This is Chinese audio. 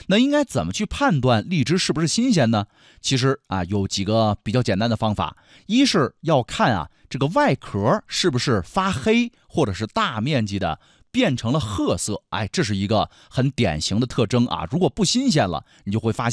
那应该怎么去判断荔枝是不是新鲜呢？其实有几个比较简单的方法。一是要看这个外壳是不是发黑，或者是大面积的变成了褐色，这是一个很典型的特征啊。如果不新鲜了，你就会发现